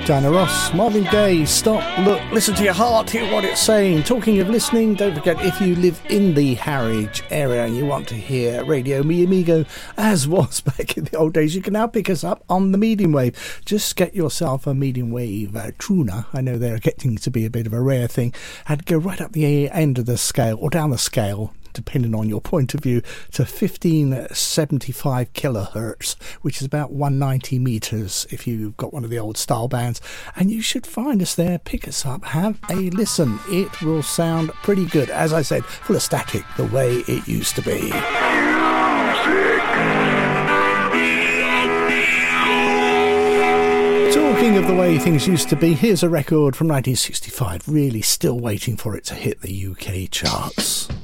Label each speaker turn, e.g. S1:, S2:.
S1: Diana Ross, Marvin Gaye, Stop, Look, Listen to Your Heart, hear what it's saying. Talking of listening, don't forget, if you live in the Harwich area and you want to hear Radio Mi Amigo, as was back in the old days, you can now pick us up on the medium wave. Just get yourself a medium wave tuner. I know they're getting to be a bit of a rare thing. And go right up the end of the scale, or down the scale, depending on your point of view, to 1575 kilohertz, which is about 190 meters if you've got one of the old style bands. And you should find us there, pick us up, have a listen. It will sound pretty good. As I said, full of static, the way it used to be. Talking of the way things used to be, here's a record from 1965, really still waiting for it to hit the UK charts.